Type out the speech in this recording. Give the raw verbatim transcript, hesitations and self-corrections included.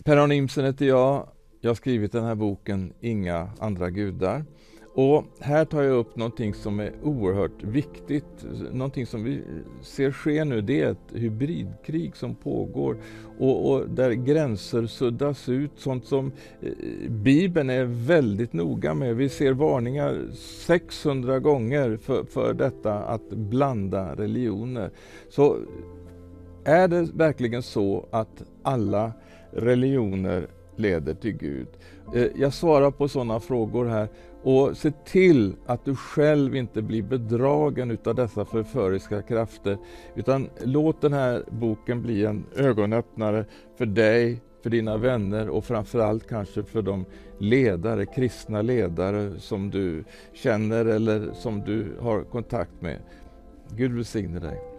Per-Arne Imsen heter jag. Jag har skrivit den här boken Inga andra gudar. Och här tar jag upp någonting som är oerhört viktigt. Någonting som vi ser ske nu, det är ett hybridkrig som pågår. Och, och där gränser suddas ut. Sånt som eh, Bibeln är väldigt noga med. Vi ser varningar sexhundra gånger för, för detta att blanda religioner. Så är det verkligen så att alla religioner leder till Gud? Jag svarar på sådana frågor här, och se till att du själv inte blir bedragen utav dessa förföriska krafter, utan låt den här boken bli en ögonöppnare för dig, för dina vänner och framförallt kanske för de ledare, kristna ledare som du känner eller som du har kontakt med. Gud välsigne dig.